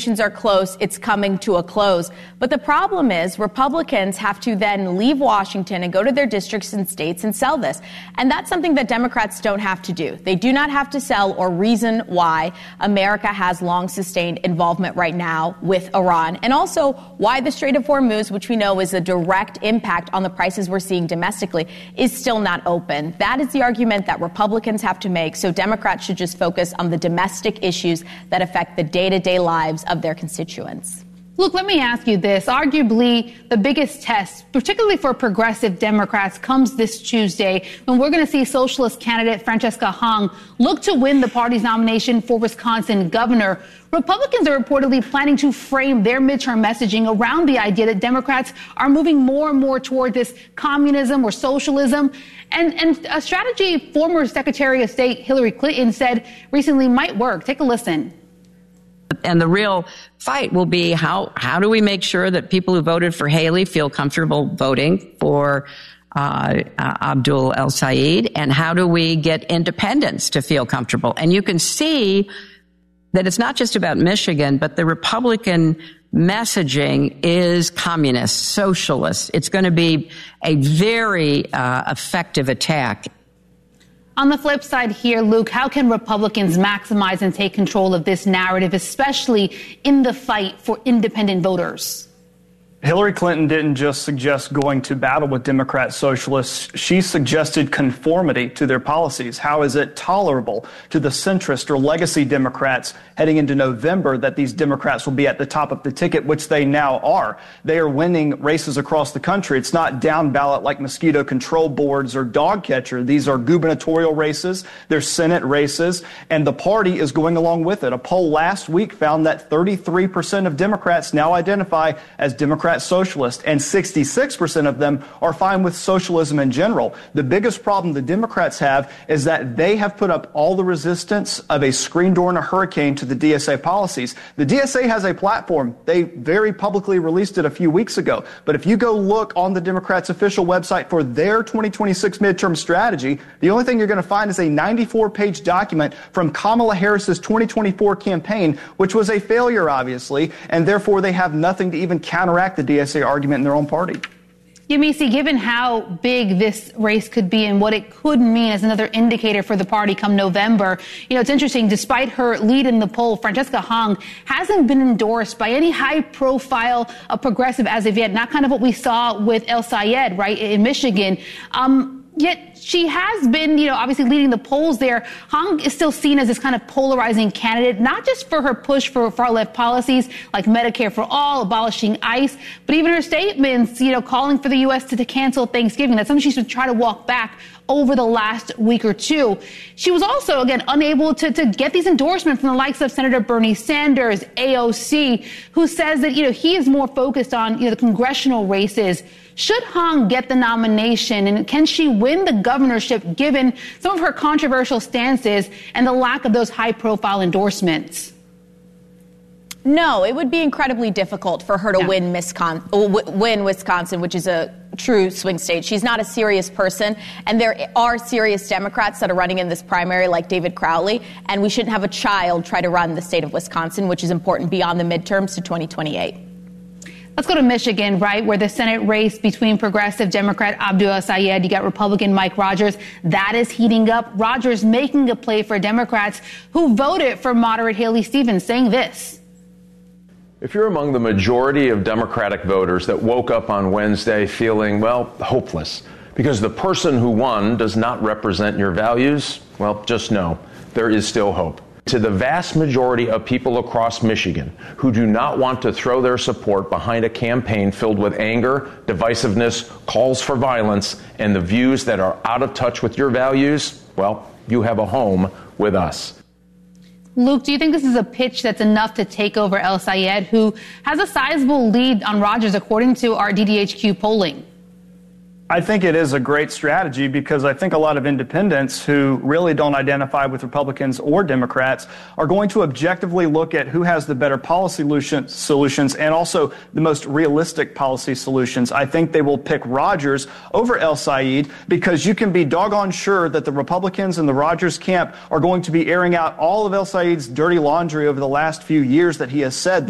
are close, it's coming to a close. But the problem is Republicans have to then leave Washington and go to their districts and states and sell this. And that's something that Democrats don't have to do. They do not have to sell or reason why America has long sustained involvement right now with Iran, and also why the Strait of Hormuz, which we know is a direct impact on the prices we're seeing domestically, is still not open. That is the argument that Republicans have to make. So Democrats should just focus on the domestic issues that affect the day-to-day lives of their constituents. Luke, let me ask you this. Arguably, the biggest test, particularly for progressive Democrats, comes this Tuesday when we're going to see socialist candidate Francesca Hong look to win the party's nomination for Wisconsin governor. Republicans are reportedly planning to frame their midterm messaging around the idea that Democrats are moving more and more toward this communism or socialism. And a strategy former Secretary of State Hillary Clinton said recently might work. Take a listen. And the real fight will be how do we make sure that people who voted for Haley feel comfortable voting for Abdul El-Sayed, and how do we get independents to feel comfortable? And you can see that it's not just about Michigan, but the Republican messaging is communist, socialist. It's going to be a very effective attack. On the flip side here, Luke, how can Republicans maximize and take control of this narrative, especially in the fight for independent voters? Hillary Clinton didn't just suggest going to battle with Democrat socialists. She suggested conformity to their policies. How is it tolerable to the centrist or legacy Democrats heading into November that these Democrats will be at the top of the ticket, which they now are? They are winning races across the country. It's not down ballot like mosquito control boards or dog catcher. These are gubernatorial races. They're Senate races, and the party is going along with it. A poll last week found that 33% of Democrats now identify as Democrat socialist, and 66% of them are fine with socialism in general. The biggest problem the Democrats have is that they have put up all the resistance of a screen door in a hurricane to the DSA policies. The DSA has a platform. They very publicly released it a few weeks ago. But if you go look on the Democrats' official website for their 2026 midterm strategy, the only thing you're going to find is a 94-page document from Kamala Harris's 2024 campaign, which was a failure, obviously, and therefore they have nothing to even counteract the DSA argument in their own party. Yamisi, given how big this race could be and what it could mean as another indicator for the party come November, it's interesting. Despite her lead in the poll, Francesca Hong hasn't been endorsed by any high-profile progressive as of yet. Not kind of what we saw with El-Sayed, right, in Michigan. Yet she has been, obviously leading the polls there. Hong is still seen as this kind of polarizing candidate, not just for her push for far-left policies like Medicare for all, abolishing ICE, but even her statements, calling for the U.S. to cancel Thanksgiving. That's something she's been trying to walk back over the last week or two. She was also, again, unable to get these endorsements from the likes of Senator Bernie Sanders, AOC, who says that, he is more focused on, the congressional races. Should Hong get the nomination, and can she win the governorship given some of her controversial stances and the lack of those high-profile endorsements? No, it would be incredibly difficult for her to win Wisconsin, which is a true swing state. She's not a serious person, and there are serious Democrats that are running in this primary, like David Crowley, and we shouldn't have a child try to run the state of Wisconsin, which is important beyond the midterms to 2028. Let's go to Michigan, right, where the Senate race between progressive Democrat Abdul El-Sayed, you got Republican Mike Rogers. That is heating up. Rogers making a play for Democrats who voted for moderate Haley Stevens, saying this. If you're among the majority of Democratic voters that woke up on Wednesday feeling, hopeless, because the person who won does not represent your values, just know there is still hope. To the vast majority of people across Michigan who do not want to throw their support behind a campaign filled with anger, divisiveness, calls for violence, and the views that are out of touch with your values, you have a home with us. Luke, do you think this is a pitch that's enough to take over El-Sayed, who has a sizable lead on Rogers, according to our DDHQ polling? I think it is a great strategy because I think a lot of independents who really don't identify with Republicans or Democrats are going to objectively look at who has the better policy solutions and also the most realistic policy solutions. I think they will pick Rogers over El-Sayed because you can be doggone sure that the Republicans in the Rogers camp are going to be airing out all of El-Sayed's dirty laundry over the last few years that he has said.